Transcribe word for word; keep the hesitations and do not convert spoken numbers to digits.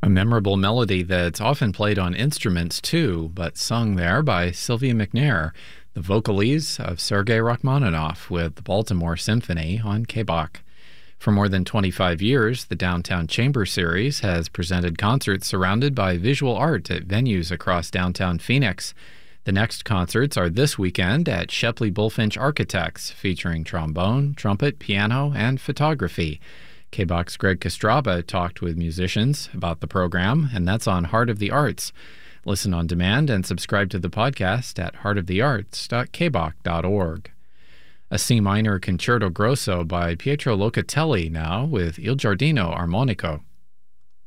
A memorable melody that's often played on instruments too, but sung there by Sylvia McNair, the vocalese of Sergei Rachmaninoff with the Baltimore Symphony on K B O C. For more than twenty-five years, the Downtown Chamber Series has presented concerts surrounded by visual art at venues across downtown Phoenix. The next concerts are this weekend at Shepley Bullfinch Architects, featuring trombone, trumpet, piano, and photography. K B O C's Greg Kostraba talked with musicians about the program, and that's on Heart of the Arts. Listen on demand and subscribe to the podcast at heart of the arts dot k b o c dot org. A C minor concerto grosso by Pietro Locatelli now with Il Giardino Armonico.